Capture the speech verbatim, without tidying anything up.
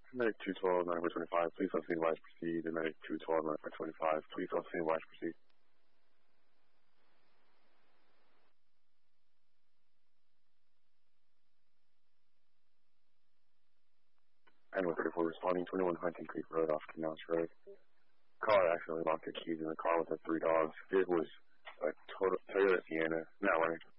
Medic two twelve, nine four twenty-five, please help Saint Elijah proceed. And Medic two twelve, nine four twenty-five, please help Saint Elijah proceed. And one thirty-four responding, twenty-one Hunting Creek Road off Canals Road. Car accidentally locked their keys in the car with the three dogs. Vehicle was a Toyota Sienna, not running.